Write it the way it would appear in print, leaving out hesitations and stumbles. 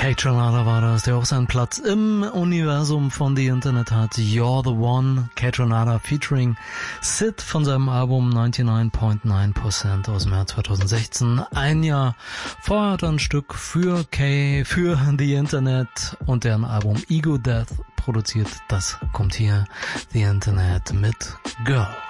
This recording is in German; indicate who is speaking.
Speaker 1: Kaytranada war das, der auch seinen Platz im Universum von The Internet hat. You're the One, Kaytranada featuring Sid von seinem Album 99.9% aus dem Jahr 2016. Ein Jahr vorher hat er ein Stück für The Internet und deren Album Ego Death produziert. Das kommt hier, The Internet mit Girl.